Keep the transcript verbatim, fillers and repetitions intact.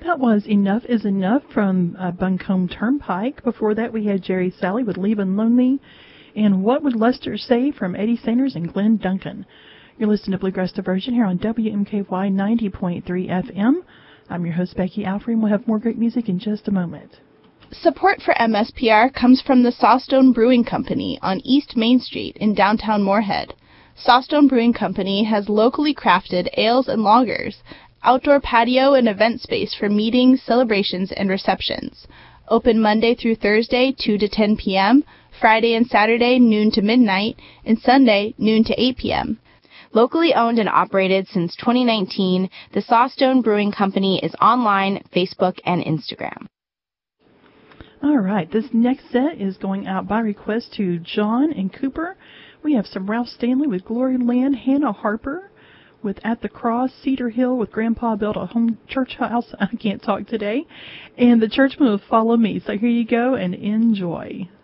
That was Enough is Enough from uh, Buncombe Turnpike. Before that, we had Jerry Sally with Leavin' Lonely. And What Would Lester Say from Eddie Sanders and Glenn Duncan. You're listening to Bluegrass Diversion here on W M K Y ninety point three F M. I'm your host, Becky Alfrey, and we'll have more great music in just a moment. Support for M S P R comes from the Sawstone Brewing Company on East Main Street in downtown Moorhead. Sawstone Brewing Company has locally crafted ales and lagers, outdoor patio and event space for meetings, celebrations, and receptions. Open Monday through Thursday, two to ten p.m., Friday and Saturday, noon to midnight, and Sunday, noon to eight p.m. Locally owned and operated since twenty nineteen, the Sawstone Brewing Company is online, Facebook, and Instagram. All right, this next set is going out by request to John and Cooper. We have some Ralph Stanley with Glory Land, Hannah Harper with At the Cross, Cedar Hill with Grandpa Built a Home Church House. I can't talk today. And the Churchmen will Follow Me. So here you go and enjoy.